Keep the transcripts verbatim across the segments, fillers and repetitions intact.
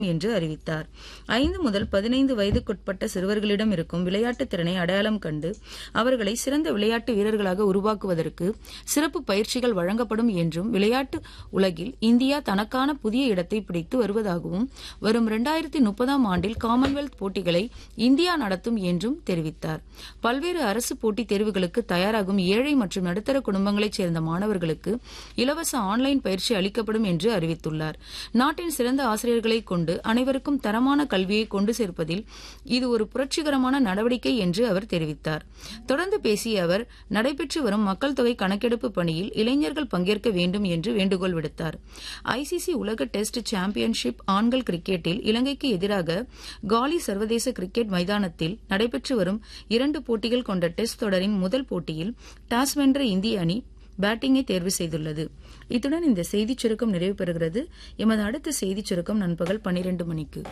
என்று அறிவித்தார். ஐந்து முதல் பதினைந்து வயதுக்குட்பட்ட சிறுவர்களிடம் இருக்கும் விளையாட்டு திறனை அடையாளம் கண்டு அவர்களை சிறந்த விளையாட்டு வீரர்களாக உருவாக்குவதற்கு சிறப்பு பயிற்சிகள் வழங்கப்படும் என்றும், விளையாட்டு உலகில் இந்தியா தனக்கான புதிய இடத்தை பிடித்து வருவதாகவும், வரும் இரண்டாயிரத்தி முப்பதாம் ஆண்டில் காமன்வெல்த் போட்டிகளை இந்தியா நடத்தும் என்றும் தெரிவித்தார். பல்வேறு அரசு போட்டித் தேர்வுகளுக்கு தயாராகும் ஏழை மற்றும் நடுத்தர குடும்பங்களைச் சேர்ந்த மாணவர்களுக்கு இலவச ஆன்லைன் பயிற்சி அளிக்கப்படும் என்று அறிவித்துள்ளார். நாட்டின் சிறந்த ஆசிரியர்களை கொண்டு அனைவருக்கும் தரமான கல்வியை கொண்டு சேர்ப்பதில் இது ஒரு புரட்சிகரமான நடவடிக்கை என்று அவர் தெரிவித்தார். தொடர்ந்து பேசிய அவர், நடைபெற்று வரும் மக்கள் தொகை கணக்கெடுப்பு பணியில் இளைஞர்கள் பங்கேற்க வேண்டும் என்று வேண்டுகோள் விடுத்தார். ஐசிசி உலக டெஸ்ட் சாம்பியன்ஷிப் ஆண்கள் கிரிக்கெட்டில் இலங்கைக்கு எதிராக காலி சர்வதேச கிரிக்கெட் மைதானத்தில் நடைபெற்று வரும் இரண்டு போட்டிகள் கொண்ட டெஸ்ட் தொடரின் முதல் போட்டியில் டாஸ் வென்ற இந்திய அணி பேட்டிங்கை தேர்வு செய்துள்ளது. இத்துடன் இந்த செய்திச் சுருக்கம் நிறைவு பெறுகிறது. எமது அடுத்த செய்திச் சுருக்கம் நண்பகல் பன்னிரண்டு மணிக்கு.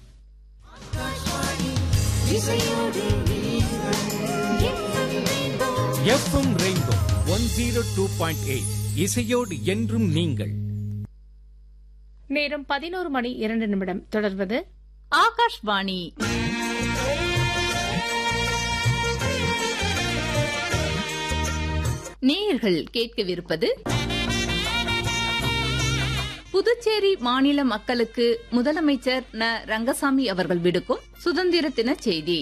FM rainbow one zero two point eight இசையோடு என்றும் நீங்கள். நேரம் பதினோரு மணி இரண்டு நிமிடம். தொடர்வது ஆகாஷ்வாணி. நேயர்கள் கேட்கவிருப்பது புதுச்சேரி மாநில மக்களுக்கு முதலமைச்சர் ந ரங்கசாமி அவர்கள் விடுக்கும் சுதந்திர தின செய்தி.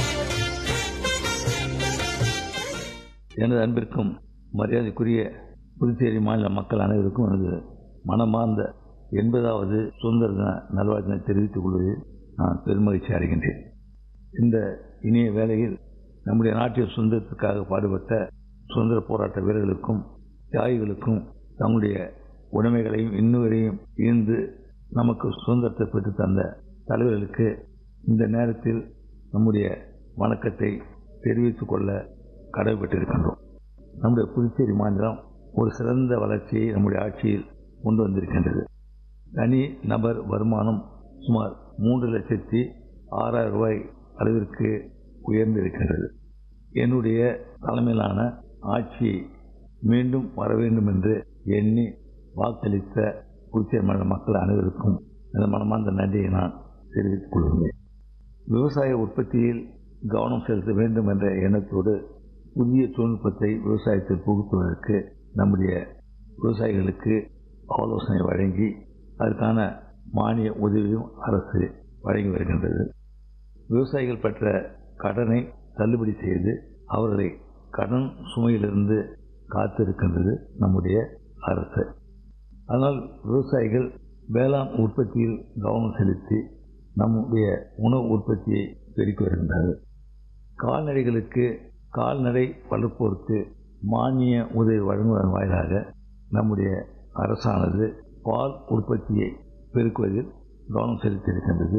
எனது அன்பிற்கும் மரியாதைக்குரிய புதுச்சேரி மாநில மக்கள் அனைவருக்கும் எனது மனமார்ந்த எண்பதாவது சுதந்திர தின நல்வாழ்த்தினை தெரிவித்துக் கொள்வதில் நான் பெருமகிழ்ச்சி அடைகின்றேன். இந்த இனிய வேளையில் நம்முடைய நாட்டின் சுதந்திரத்திற்காக பாடுபட்ட சுதந்திர போராட்ட வீரர்களுக்கும் தியாகிகளுக்கும் தங்களுடைய உடைமைகளையும் இன்னுவரையும் ஈர்ந்து நமக்கு சுதந்திரத்தை பெற்று தந்த தலைவர்களுக்கு இந்த நேரத்தில் நம்முடைய வணக்கத்தை தெரிவித்துக் கொள்ள கடமைப்பட்டிருக்கின்றோம். நம்முடைய புதுச்சேரி மாநிலம் ஒரு சிறந்த வளர்ச்சியை நம்முடைய ஆட்சியில் கொண்டு வந்திருக்கின்றது. தனி நபர் வருமானம் சுமார் மூன்று லட்சத்தி ஆறாயிரம் ரூபாய் அளவிற்கு உயர்ந்திருக்கின்றது. என்னுடைய தலைமையிலான ஆட்சி மீண்டும் வர வேண்டும் என்று எண்ணி வாக்களித்த புதுச்சேரி மாநில மக்கள் அனைவருக்கும் எனது மனமார்ந்த நன்றியை நான் தெரிவித்துக் கொள்கிறேன். விவசாய உற்பத்தியில் கவனம் செலுத்த வேண்டும் என்ற எண்ணத்தோடு புதிய தொழில்நுட்பத்தை விவசாயத்தில் புகுத்துவதற்கு நம்முடைய விவசாயிகளுக்கு ஆலோசனை வழங்கி அதற்கான மானிய உதவியும் அரசு வழங்கி வருகின்றது. விவசாயிகள் பெற்ற கடனை தள்ளுபடி செய்து அவர்களை கடன் சுமையிலிருந்து காத்திருக்கின்றது நம்முடைய அரசு. அதனால் விவசாயிகள் வேளாண் உற்பத்தியில் கவனம் செலுத்தி நம்முடைய உணவு உற்பத்தியை பெருக்கி வருகின்றார்கள். கால்நடைகளுக்கு கால்நடை வளர்ப்போருக்கு மானிய உதவி வழங்குவதன் வாயிலாக நம்முடைய அரசானது பால் உற்பத்தியை பெருக்குவதில் கவனம் செலுத்தியிருக்கின்றது.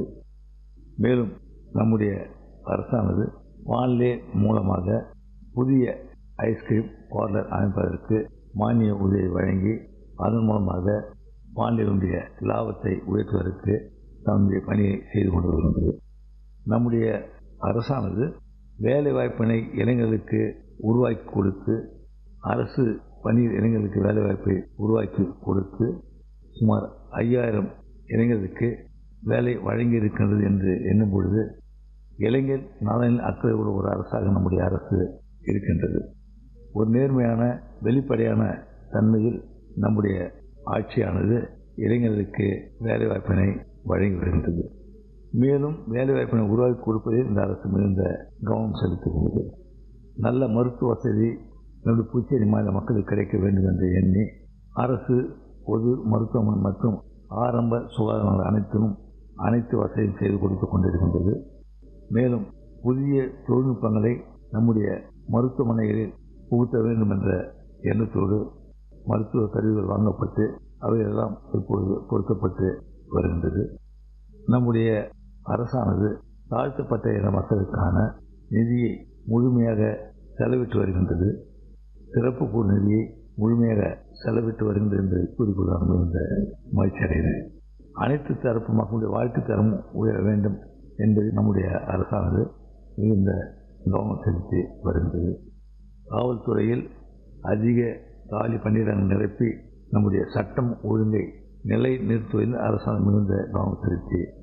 மேலும் நம்முடைய அரசானது வான்லே மூலமாக புதிய ஐஸ்கிரீம் பார்லர் அமைப்பதற்கு மானிய உதவி வழங்கி அதன் மூலமாக வான்லேயுடைய லாபத்தை உயர்த்துவதற்கு தன்னுடைய பணியை செய்து கொண்டு வருகின்றது. நம்முடைய அரசானது வேலை வாய்ப்பினை இளைஞர்களுக்கு உருவாக்கி கொடுத்து அரசு பணியில் இளைஞர்களுக்கு வேலை வாய்ப்பை உருவாக்கி கொடுத்து சுமார் ஐயாயிரம் இளைஞர்களுக்கு வேலை வழங்கி இருக்கின்றது என்று எண்ணும் பொழுது இளைஞர் நலனில் அக்கறை உள்ள ஒரு அரசாக நம்முடைய அரசு இருக்கின்றது. ஒரு நேர்மையான வெளிப்படையான தன்மையில் நம்முடைய ஆட்சியானது இளைஞர்களுக்கு வேலைவாய்ப்பினை வழங்கி வருகின்றது. மேலும் வேலைவாய்ப்பினை உருவாக்கி கொடுப்பதில் இந்த அரசு மிகுந்த கவனம் செலுத்துகிறது. நல்ல மருத்துவ வசதி நம்முடைய புதுச்சேரி மாநில மக்களுக்கு கிடைக்க வேண்டும் என்று எண்ணி அரசு பொது மருத்துவமனை மற்றும் ஆரம்ப சுகாதார அனைத்திலும் அனைத்து வசதியும் செய்து கொடுத்துக் கொண்டிருக்கின்றது. மேலும் புதிய தொழில்நுட்பங்களை நம்முடைய மருத்துவமனைகளில் புகுத்த வேண்டும் என்ற எண்ணத்தோடு மருத்துவ கருவிகள் வாங்கப்பட்டு அவையெல்லாம் இப்பொழுது பொருத்தப்பட்டு வருகின்றது. நம்முடைய அரசானது தாழ்த்தப்பட்ட இன மக்களுக்கான நிதியை முழுமையாக செலவிட்டு வருகின்றது. சிறப்பு கூறு நிதியை முழுமையாக செலவிட்டு வருகின்றது என்று கூறிக்கொள்ள இந்த மகிழ்ச்சி அடைகிறேன். அனைத்து தரப்பு மக்களுடைய வாழ்க்கை தரம் உயர வேண்டும் என்பது நம்முடைய அரசானது மிகுந்த கவனம் செலுத்தி வருகின்றது. காவல்துறையில் அதிக காலி பணியிடங்கள் நிரப்பி நம்முடைய சட்டம் ஒழுங்கை நிலை நிறுத்துவதில் அரசாங்கம் மிகுந்த கவனம் செலுத்தி